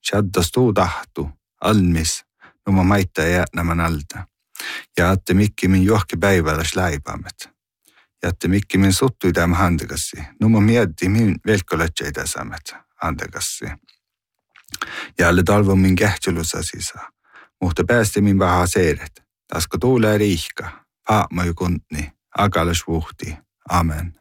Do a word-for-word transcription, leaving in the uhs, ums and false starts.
Tjaddas tuu tahtu, almis, numa maita jäänämän alta. Ja atte mikki min johki päiväläs läipämät. Ja atte mikki min suttui tämän handekassi. Numa mietti min velkolätsä itäsämät handekassi. Ja alle talvo min kähtsylussa sisä. Mutta päästi min vähän seeret. Tasko tuulee riihka. Paama ju kuntni. Akalas vuhti. Amen.